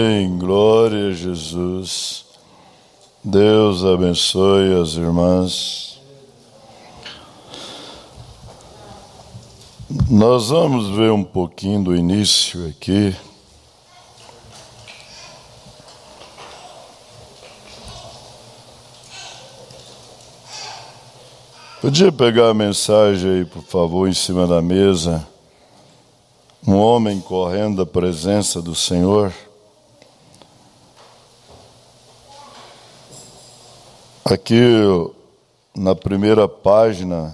Glória a Jesus. Deus abençoe as irmãs. Nós vamos ver um pouquinho do início aqui. Podia pegar a mensagem aí, por favor, em cima da mesa. Um homem correndo da presença do Senhor. Aqui, na primeira página,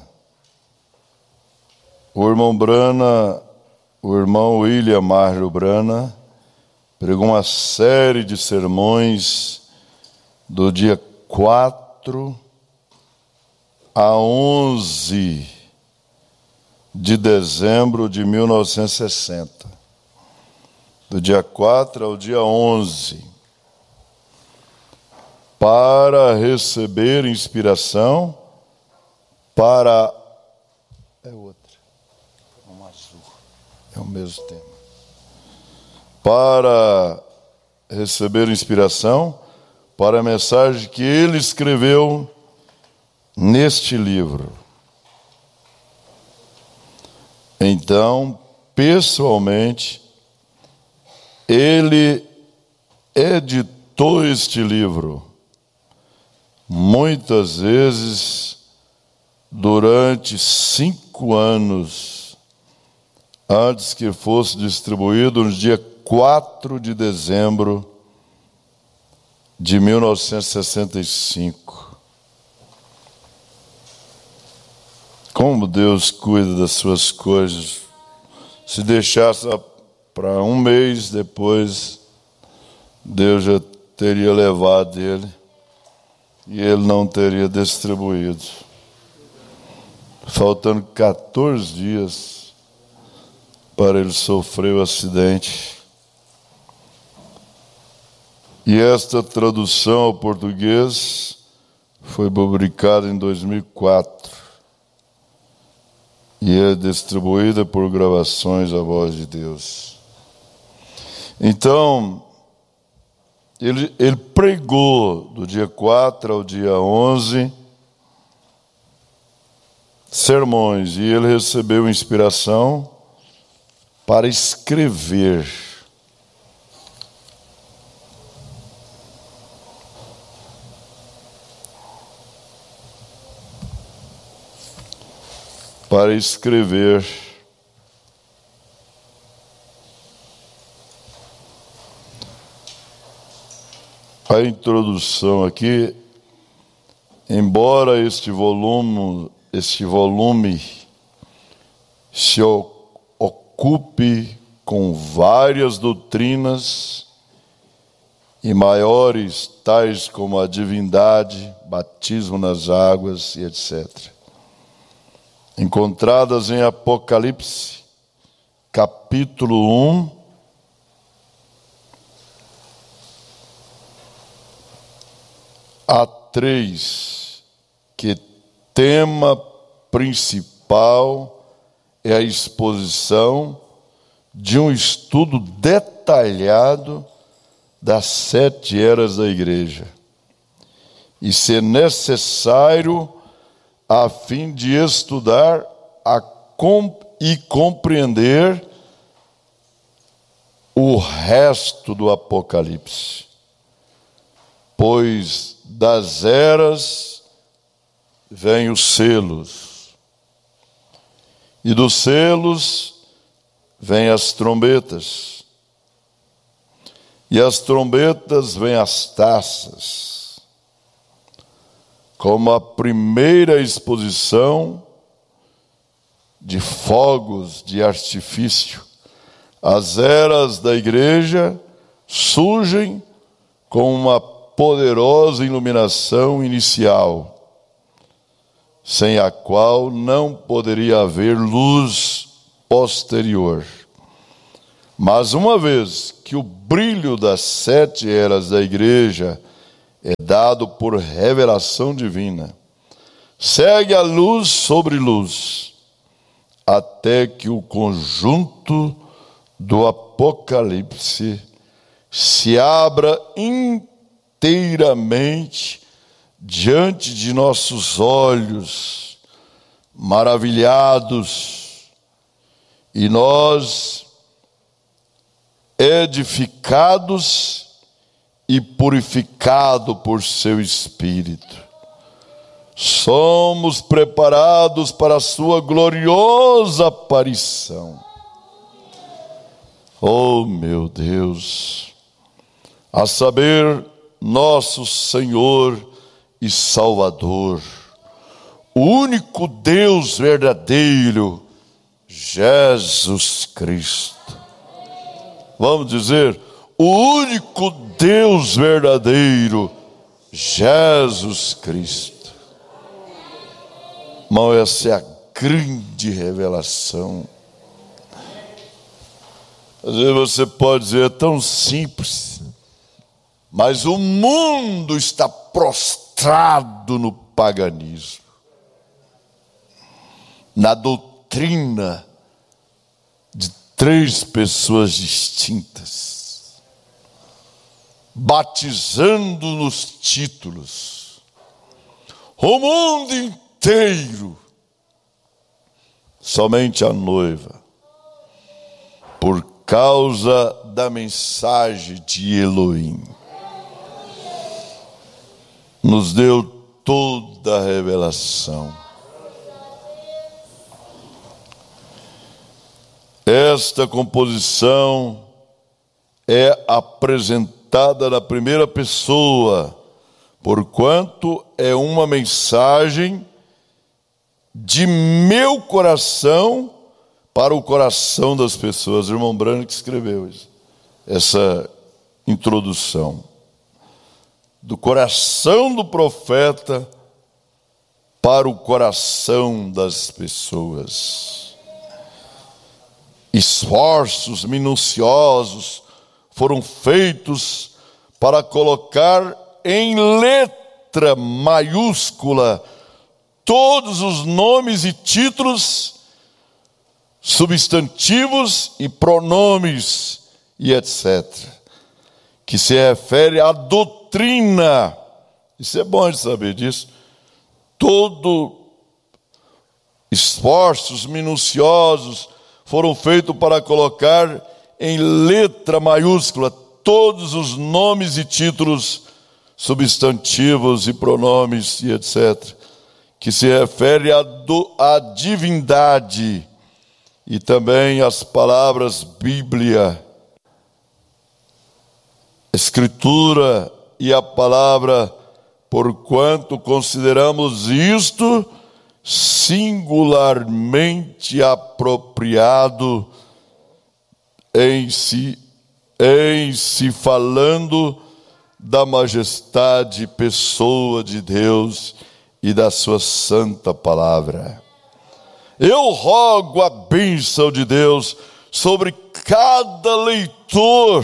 o irmão William Marlon Brana, pregou uma série de sermões do dia 4 a 11 de dezembro de 1960. Do dia 4 ao dia 11. Para receber inspiração para... É outra. Um azul. É o mesmo tema. Para receber inspiração para a mensagem que ele escreveu neste livro. Então, pessoalmente, ele editou este livro. Muitas vezes, durante 5 anos, antes que fosse distribuído no dia 4 de dezembro de 1965. Como Deus cuida das suas coisas. Se deixasse para um mês depois, Deus já teria levado ele. E ele não teria distribuído. Faltando 14 dias para ele sofrer o acidente. E esta tradução ao português foi publicada em 2004. E é distribuída por Gravações A Voz de Deus. Então, ele pregou do dia 4 ao dia 11 sermões, e ele recebeu inspiração para escrever. Para escrever. A introdução aqui, embora este volume se ocupe com várias doutrinas e maiores, tais como a divindade, batismo nas águas e etc., encontradas em Apocalipse, capítulo 1, a 3, que tema principal é a exposição de um estudo detalhado das 7 eras da igreja. E se necessário, a fim de estudar e compreender o resto do Apocalipse. Pois das eras vêm os selos, e dos selos vêm as trombetas, e as trombetas vêm as taças. Como a primeira exposição de fogos de artifício, as eras da igreja surgem com uma poderosa iluminação inicial, sem a qual não poderia haver luz posterior. Mas uma vez que o brilho das 7 eras da igreja é dado por revelação divina, segue a luz sobre luz, até que o conjunto do Apocalipse se abra inteiramente diante de nossos olhos, maravilhados, e nós, edificados e purificados por seu Espírito, somos preparados para a sua gloriosa aparição. Oh, meu Deus, a saber, nosso Senhor e Salvador, o único Deus verdadeiro, Jesus Cristo. Vamos dizer, o único Deus verdadeiro, Jesus Cristo. Irmão, essa é a grande revelação. Às vezes você pode dizer, é tão simples, mas o mundo está prostrado no paganismo, na doutrina de 3 pessoas distintas, batizando nos títulos. O mundo inteiro, somente a noiva, por causa da mensagem de Elohim, nos deu toda a revelação. Esta composição é apresentada na primeira pessoa, porquanto é uma mensagem de meu coração para o coração das pessoas. O irmão Branco que escreveu isso, essa introdução. Do coração do profeta para o coração das pessoas. Esforços minuciosos foram feitos para colocar em letra maiúscula todos os nomes e títulos, substantivos e pronomes e etc., que se refere à doutrina. Isso é bom de saber disso. Esforços minuciosos foram feitos para colocar em letra maiúscula todos os nomes e títulos, substantivos e pronomes e etc., que se refere à divindade, e também as palavras Bíblia, Escritura e a palavra, porquanto consideramos isto singularmente apropriado em si falando da majestade e pessoa de Deus e da sua santa palavra. Eu rogo a bênção de Deus sobre cada leitor,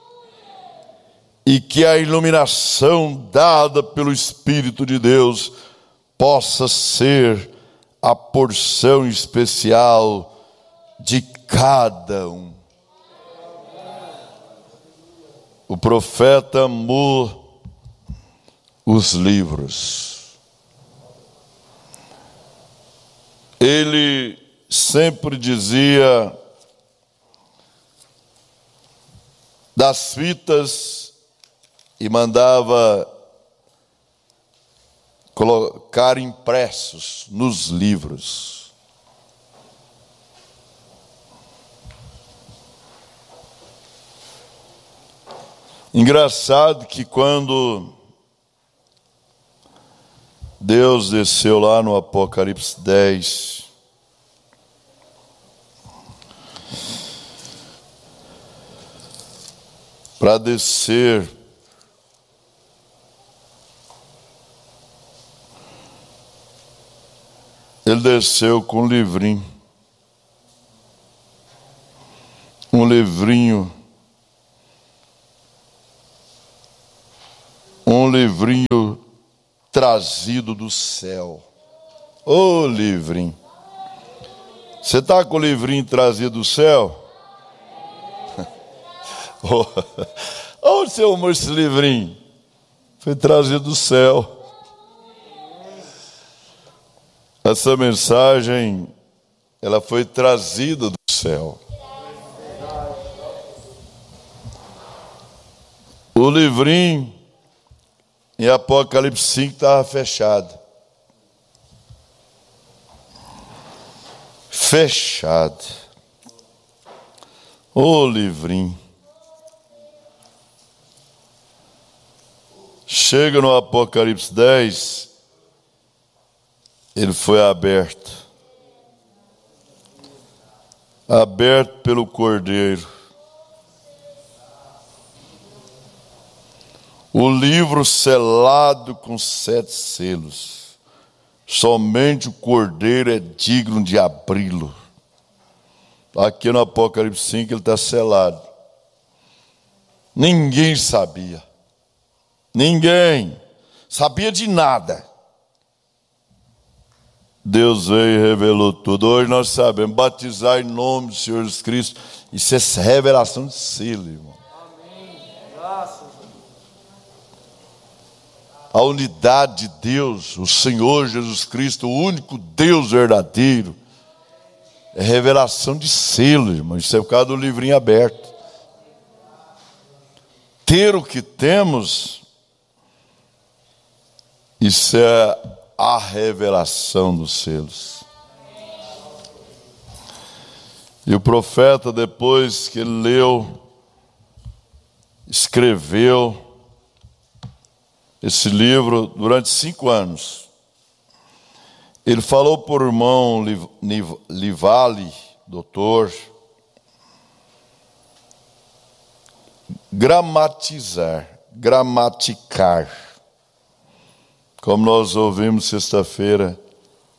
e que a iluminação dada pelo Espírito de Deus possa ser a porção especial de cada um. O profeta amou os livros. Ele sempre dizia das fitas e mandava colocar impressos nos livros. Engraçado que quando Deus desceu lá no Apocalipse 10, para descer ele desceu com um livrinho. Um livrinho trazido do céu. Ô livrinho. Você está com o livrinho trazido do céu? onde você arrumou esse livrinho? Foi trazido do céu. Essa mensagem, ela foi trazida do céu. O livrinho em Apocalipse 5 estava fechado. Fechado. Ô livrinho. Chega no Apocalipse 10, ele foi aberto. Aberto pelo Cordeiro. O livro selado com 7 selos. Somente o Cordeiro é digno de abri-lo. Aqui no Apocalipse 5 ele está selado. Ninguém sabia. Ninguém sabia de nada. Deus veio e revelou tudo. Hoje nós sabemos batizar em nome do Senhor Jesus Cristo. Isso é revelação de selo, irmão. Amém. Graças. A unidade de Deus, o Senhor Jesus Cristo, o único Deus verdadeiro, é revelação de selo, irmão. Isso é por causa do livrinho aberto. Ter o que temos, isso é a revelação dos selos. E o profeta, depois que ele leu, escreveu esse livro durante 5 anos. Ele falou por irmão Livale, doutor, gramaticar. Como nós ouvimos sexta-feira,